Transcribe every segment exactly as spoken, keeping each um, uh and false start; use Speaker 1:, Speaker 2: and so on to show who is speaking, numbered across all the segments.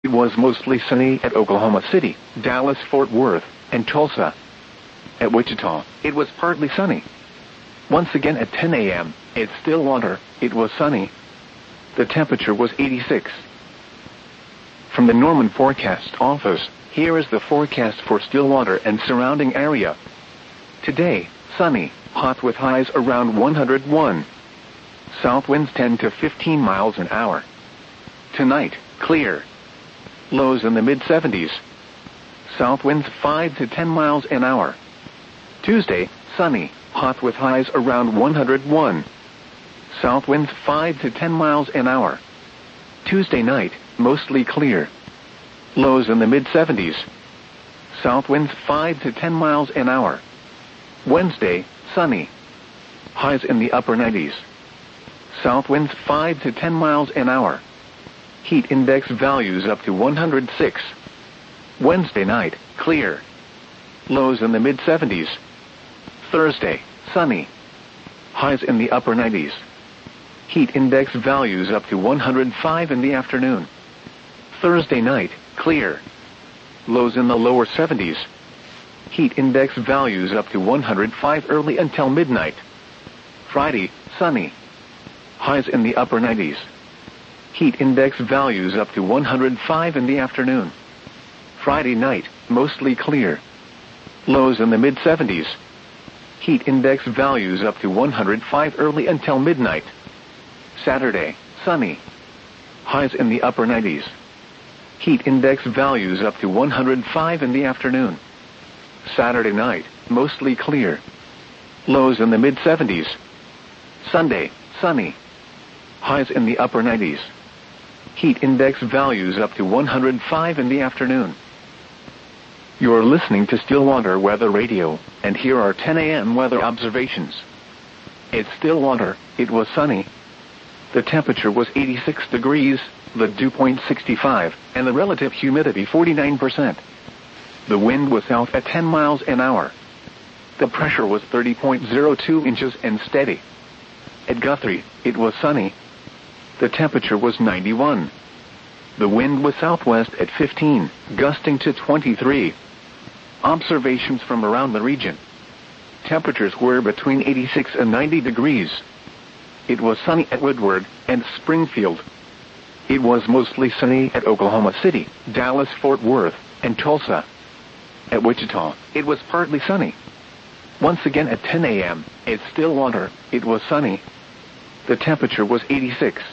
Speaker 1: It was mostly sunny at Oklahoma City, Dallas, Fort Worth, and Tulsa. At Wichita, it was partly sunny. Once again at ten a m, at Stillwater, it was sunny. The temperature was eighty-six. From the Norman Forecast Office, here is the forecast for Stillwater and surrounding area. Today, sunny, hot with highs around one hundred one. South winds ten to fifteen miles an hour. Tonight, clear. Lows in the mid seventies. South winds five to ten miles an hour. Tuesday, sunny, hot with highs around one hundred one. South winds five to ten miles an hour. Tuesday night, mostly clear. Lows in the mid seventies. South winds five to ten miles an hour. Wednesday, sunny. Highs in the upper nineties. South winds five to ten miles an hour. Heat index values up to one hundred six. Wednesday night, clear. Lows in the mid seventies. Thursday, sunny. Highs in the upper nineties. Heat index values up to one hundred five in the afternoon. Thursday night, clear. Lows in the lower seventies. Heat index values up to one hundred five early until midnight. Friday, sunny. Highs in the upper nineties. Heat index values up to one hundred five in the afternoon. Friday night, mostly clear. Lows in the mid seventies. Heat index values up to one hundred five early until midnight. Saturday, sunny. Highs in the upper nineties. Heat index values up to one hundred five in the afternoon. Saturday night, mostly clear. Lows in the mid seventies. Sunday, sunny. Highs in the upper nineties. Heat index values up to one hundred five in the afternoon. You're listening to Stillwater Weather Radio, and here are ten a m weather observations. At Stillwater, it was sunny. The temperature was eighty-six degrees, the dew point sixty-five, and the relative humidity forty-nine percent. The wind was south at ten miles an hour. The pressure was thirty point zero two inches and steady. At Guthrie, it was sunny. The temperature was ninety-one. The wind was southwest at fifteen, gusting to twenty-three. Observations from around the region. Temperatures were between eighty-six and ninety degrees. It was sunny at Woodward and Springfield. It was mostly sunny at Oklahoma City, Dallas, Fort Worth, and Tulsa. At Wichita, it was partly sunny. Once again at ten a m, at Stillwater, it was sunny. The temperature was eighty-six.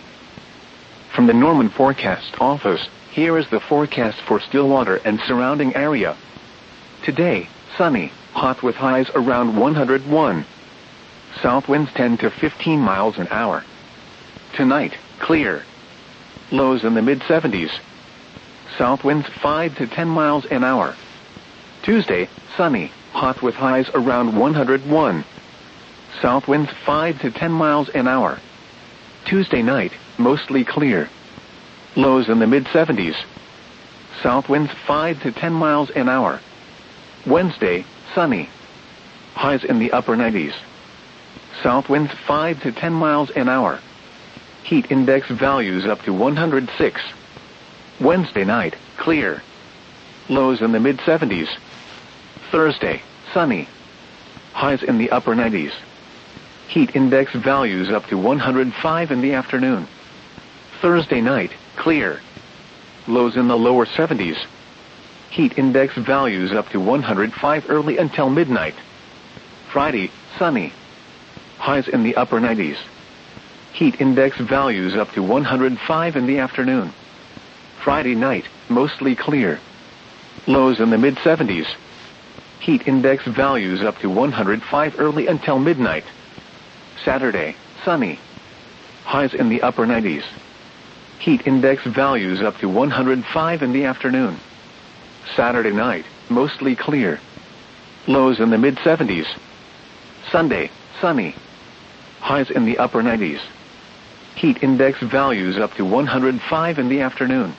Speaker 1: From the Norman Forecast Office, here is the forecast for Stillwater and surrounding area. Today, sunny, hot with highs around one hundred one. South winds ten to fifteen miles an hour. Tonight, clear. Lows in the mid seventies. South winds five to ten miles an hour. Tuesday, sunny, hot with highs around one hundred one. South winds five to ten miles an hour. Tuesday night, mostly clear. Lows in the mid seventies. South winds five to ten miles an hour. Wednesday, sunny. Highs in the upper nineties. South winds five to ten miles an hour. Heat index values up to one hundred six. Wednesday night, clear. Lows in the mid seventies. Thursday, sunny. Highs in the upper nineties. Heat index values up to one hundred five in the afternoon. Thursday night, clear. Lows in the lower seventies. Heat index values up to one hundred five early until midnight. Friday, sunny. Highs in the upper nineties. Heat index values up to one hundred five in the afternoon. Friday night, mostly clear. Lows in the mid seventies. Heat index values up to one hundred five early until midnight. Saturday, sunny. Highs in the upper nineties. Heat index values up to one hundred five in the afternoon. Saturday night, mostly clear. Lows in the mid seventies. Sunday, sunny. Highs in the upper nineties. Heat index values up to one hundred five in the afternoon.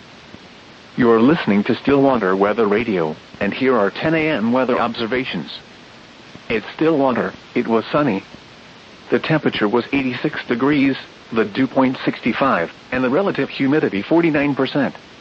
Speaker 1: You're listening to Stillwater Weather Radio, and here are ten a m weather observations. At Stillwater, it was sunny. The temperature was eighty-six degrees, the dew point sixty-five, and the relative humidity forty-nine percent.